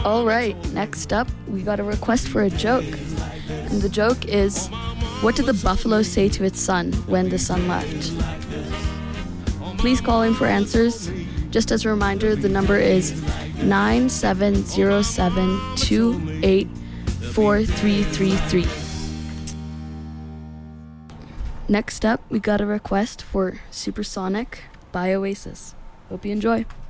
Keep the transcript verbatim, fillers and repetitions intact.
All right, next up, we got a request for a joke. And the joke is, what did the buffalo say to its son when the son left? Please call in for answers. Just as a reminder, the number is nine seven zero seven two eight four three three three. Next up, we got a request for Supersonic by Oasis. Hope you enjoy.